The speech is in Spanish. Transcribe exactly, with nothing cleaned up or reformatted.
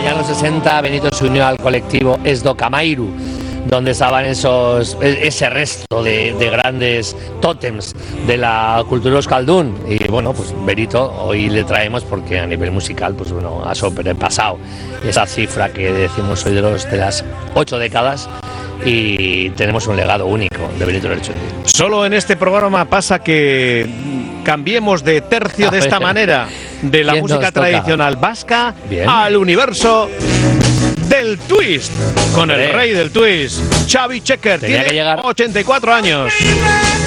ya en los sesenta Benito se unió al colectivo Esdo Camairu, donde estaban esos ese resto de, de grandes tótems de la cultura euskaldun. Y bueno, pues Benito hoy le traemos porque a nivel musical, pues bueno, ha sobrepasado esa cifra que decimos hoy de, los, de las ocho décadas, y tenemos un legado único de Benito Lerchundi. Solo en este programa pasa que cambiemos de tercio de esta manera, de la música tradicional vasca Bien. al universo del twist, con el rey del twist, Xavi Checker. Tenía Tiene que llegar. ochenta y cuatro años.